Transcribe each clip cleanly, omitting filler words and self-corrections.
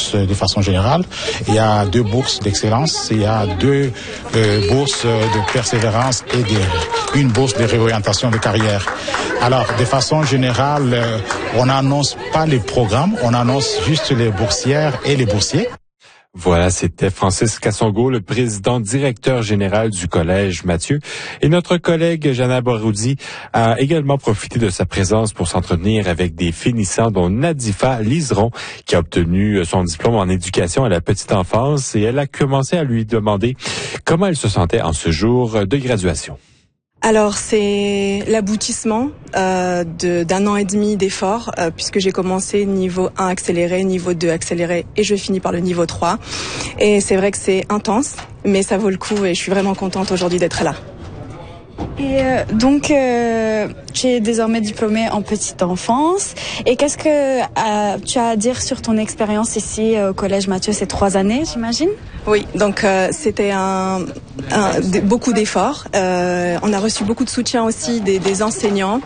bourses de façon générale, il y a 2 bourses d'excellence, il y a 2 bourses de persévérance et une bourse de réorientation de carrière. Alors, de façon générale, on n'annonce pas les programmes, on annonce juste les boursières et les boursiers. Voilà, c'était Francis Kassongo, le président directeur général du Collège Mathieu. Et notre collègue Jana Baroudi a également profité de sa présence pour s'entretenir avec des finissants, dont Nadifa Liseron, qui a obtenu son diplôme en éducation à la petite enfance. Et elle a commencé à lui demander comment elle se sentait en ce jour de graduation. Alors c'est l'aboutissement d'un an et demi d'efforts puisque j'ai commencé niveau 1 accéléré, niveau 2 accéléré et je finis par le niveau 3. Et c'est vrai que c'est intense, mais ça vaut le coup et je suis vraiment contente aujourd'hui d'être là. Et donc, tu es désormais diplômée en petite enfance. Et qu'est-ce que tu as à dire sur ton expérience ici au Collège Mathieu ces 3 années, j'imagine? Oui, donc c'était beaucoup d'efforts. On a reçu beaucoup de soutien aussi des enseignants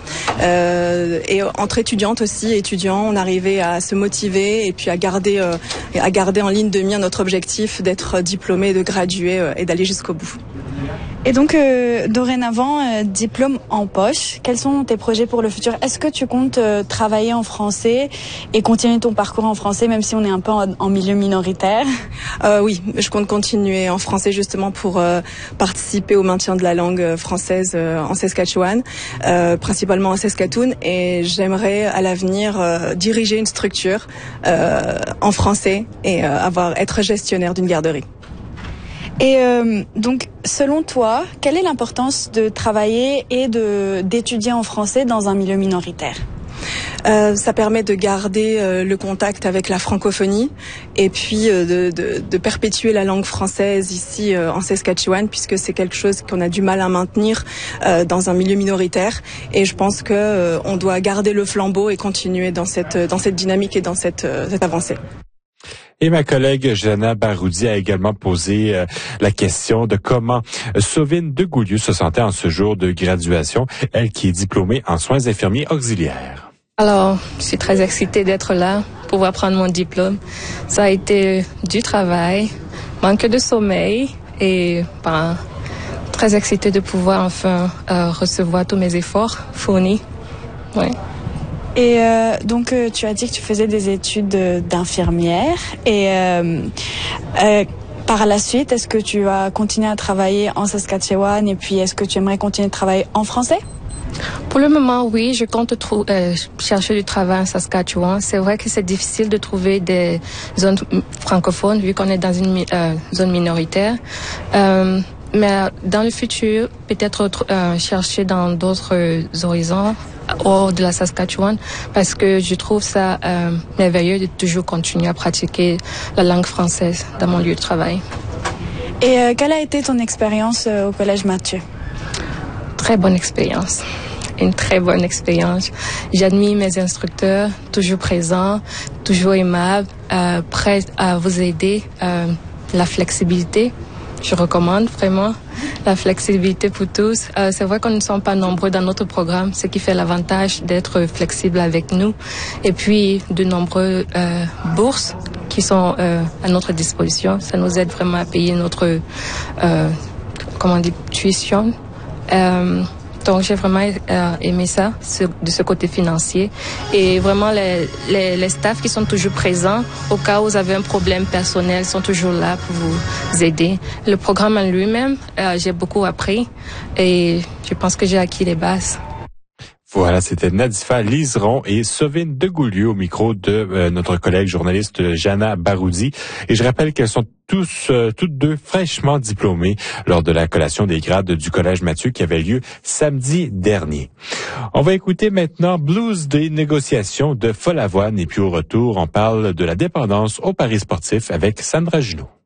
et entre étudiantes aussi, étudiants, on arrivait à se motiver et puis à garder en ligne de mire notre objectif d'être diplômé, de graduer et d'aller jusqu'au bout. Et donc, dorénavant, diplôme en poche, quels sont tes projets pour le futur? Est-ce que tu comptes travailler en français et continuer ton parcours en français, même si on est un peu en milieu minoritaire? Oui, je compte continuer en français justement pour participer au maintien de la langue française en Saskatchewan, principalement en Saskatoon, et j'aimerais à l'avenir diriger une structure en français et être gestionnaire d'une garderie. Et donc, selon toi, quelle est l'importance de travailler et d'étudier en français dans un milieu minoritaire? Ça permet de garder le contact avec la francophonie et puis de perpétuer la langue française ici en Saskatchewan, puisque c'est quelque chose qu'on a du mal à maintenir dans un milieu minoritaire. Et je pense que on doit garder le flambeau et continuer dans cette dynamique et dans cette avancée. Et ma collègue Jana Baroudi a également posé la question de comment Sovine Degoulieu se sentait en ce jour de graduation, elle qui est diplômée en soins infirmiers auxiliaires. Alors, je suis très excitée d'être là, pouvoir prendre mon diplôme. Ça a été du travail, manque de sommeil et très excitée de pouvoir enfin recevoir tous mes efforts fournis. Ouais. Et donc, tu as dit que tu faisais des études d'infirmière. Et par la suite, est-ce que tu vas continuer à travailler en Saskatchewan? Et puis, est-ce que tu aimerais continuer de travailler en français? Pour le moment, oui, je compte chercher du travail en Saskatchewan. C'est vrai que c'est difficile de trouver des zones francophones vu qu'on est dans une zone minoritaire. Mais dans le futur, peut-être chercher dans d'autres horizons hors de la Saskatchewan, parce que je trouve ça merveilleux de toujours continuer à pratiquer la langue française dans mon lieu de travail. Et quelle a été ton expérience au Collège Mathieu? Très bonne expérience. Une très bonne expérience. J'admire mes instructeurs, toujours présents, toujours aimables, prêts à vous aider. La flexibilité, je recommande vraiment la flexibilité pour tous. C'est vrai qu'on ne sommes pas nombreux dans notre programme, ce qui fait l'avantage d'être flexible avec nous. Et puis, de nombreuses bourses qui sont à notre disposition. Ça nous aide vraiment à payer notre tuition. Donc, j'ai vraiment aimé ça, de ce côté financier. Et vraiment, les staffs qui sont toujours présents, au cas où vous avez un problème personnel, sont toujours là pour vous aider. Le programme en lui-même, j'ai beaucoup appris et je pense que j'ai acquis les bases. Voilà, c'était Nadifa Liseron et Sovine Degoulieu au micro de notre collègue journaliste Jana Baroudi. Et je rappelle qu'elles sont toutes deux fraîchement diplômées lors de la collation des grades du Collège Mathieu qui avait lieu samedi dernier. On va écouter maintenant Blues des négociations de Follavoine et puis au retour, on parle de la dépendance au paris sportif avec Sandra Junot.